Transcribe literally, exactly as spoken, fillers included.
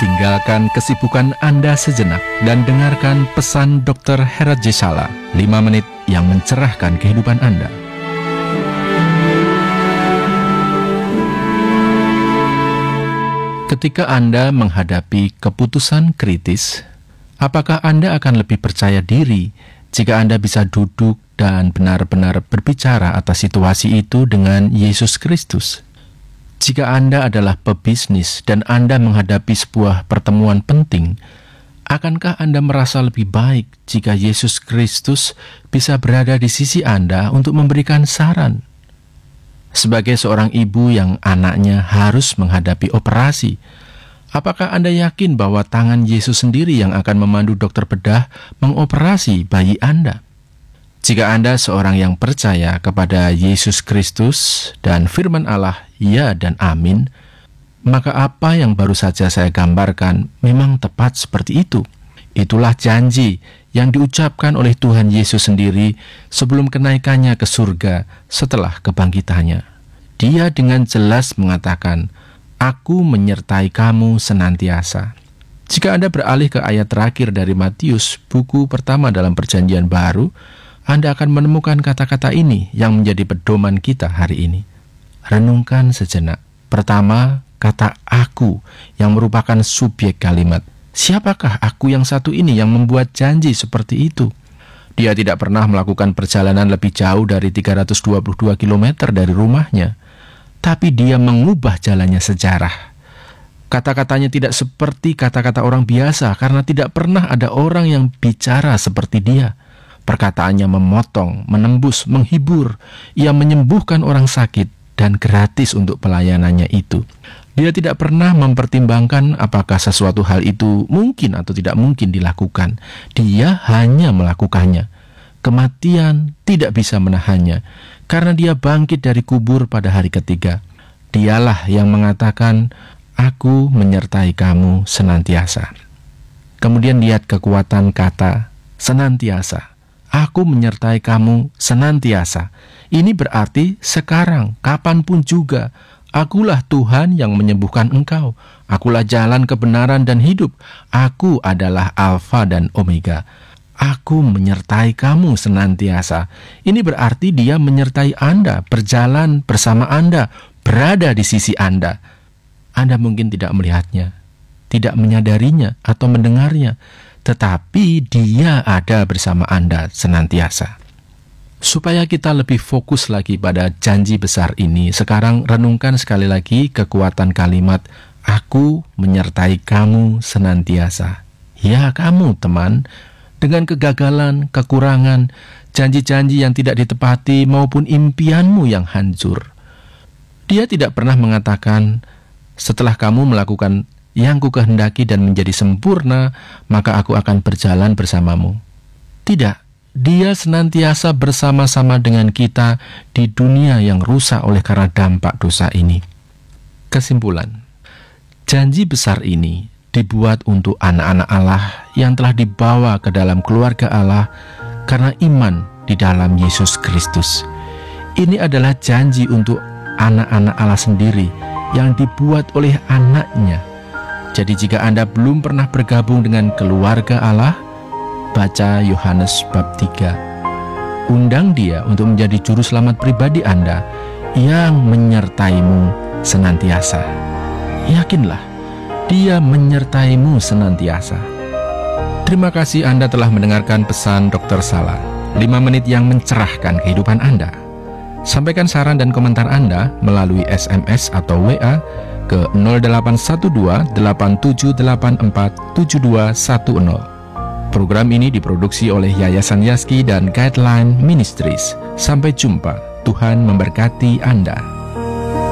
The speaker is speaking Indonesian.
Tinggalkan kesibukan Anda sejenak dan dengarkan pesan dokter Herat J. Sala, lima menit yang mencerahkan kehidupan Anda. Ketika Anda menghadapi keputusan kritis, apakah Anda akan lebih percaya diri jika Anda bisa duduk dan benar-benar berbicara atas situasi itu dengan Yesus Kristus? Jika Anda adalah pebisnis dan Anda menghadapi sebuah pertemuan penting, akankah Anda merasa lebih baik jika Yesus Kristus bisa berada di sisi Anda untuk memberikan saran? Sebagai seorang ibu yang anaknya harus menghadapi operasi, apakah Anda yakin bahwa tangan Yesus sendiri yang akan memandu dokter bedah mengoperasi bayi Anda? Jika Anda seorang yang percaya kepada Yesus Kristus dan firman Allah, ya dan amin, maka apa yang baru saja saya gambarkan memang tepat seperti itu. Itulah janji yang diucapkan oleh Tuhan Yesus sendiri sebelum kenaikannya ke surga setelah kebangkitannya. Dia dengan jelas mengatakan, "Aku menyertai kamu senantiasa." Jika Anda beralih ke ayat terakhir dari Matius, buku pertama dalam Perjanjian Baru, Anda akan menemukan kata-kata ini yang menjadi pedoman kita hari ini. Renungkan sejenak. Pertama, kata aku yang merupakan subjek kalimat. Siapakah aku yang satu ini yang membuat janji seperti itu? Dia tidak pernah melakukan perjalanan lebih jauh dari tiga ratus dua puluh dua kilometer dari rumahnya. Tapi dia mengubah jalannya sejarah. Kata-katanya tidak seperti kata-kata orang biasa karena tidak pernah ada orang yang bicara seperti dia. Perkataannya memotong, menembus, menghibur. Ia menyembuhkan orang sakit dan gratis untuk pelayanannya itu. Dia tidak pernah mempertimbangkan apakah sesuatu hal itu mungkin atau tidak mungkin dilakukan. Dia hanya melakukannya. Kematian tidak bisa menahannya, karena dia bangkit dari kubur pada hari ketiga. Dialah yang mengatakan, "Aku menyertai kamu senantiasa." Kemudian lihat kekuatan kata senantiasa. Aku menyertai kamu senantiasa. Ini berarti sekarang, kapanpun juga. Akulah Tuhan yang menyembuhkan engkau. Akulah jalan kebenaran dan hidup. Aku adalah Alfa dan Omega. Aku menyertai kamu senantiasa. Ini berarti dia menyertai Anda, berjalan bersama Anda, berada di sisi Anda. Anda mungkin tidak melihatnya, tidak menyadarinya atau mendengarnya, tetapi dia ada bersama Anda senantiasa. Supaya kita lebih fokus lagi pada janji besar ini, sekarang renungkan sekali lagi kekuatan kalimat, "Aku menyertai kamu senantiasa." Ya, kamu teman, dengan kegagalan, kekurangan, janji-janji yang tidak ditepati maupun impianmu yang hancur. Dia tidak pernah mengatakan, "Setelah kamu melakukan yang ku kehendaki dan menjadi sempurna, maka aku akan berjalan bersamamu." Tidak, dia senantiasa bersama-sama dengan kita di dunia yang rusak oleh karena dampak dosa ini. Kesimpulan, janji besar ini dibuat untuk anak-anak Allah yang telah dibawa ke dalam keluarga Allah karena iman di dalam Yesus Kristus. Ini adalah janji untuk anak-anak Allah sendiri yang dibuat oleh anaknya. Jadi jika Anda belum pernah bergabung dengan keluarga Allah, baca Yohanes bab tiga. Undang dia untuk menjadi juru selamat pribadi Anda yang menyertaimu senantiasa. Yakinlah, dia menyertaimu senantiasa. Terima kasih Anda telah mendengarkan pesan dokter Sala, lima menit yang mencerahkan kehidupan Anda. Sampaikan saran dan komentar Anda melalui S M S atau W A ke nol delapan satu dua delapan tujuh delapan empat tujuh dua satu nol. Program ini diproduksi oleh Yayasan Yaski dan Guideline Ministries. Sampai jumpa. Tuhan memberkati Anda.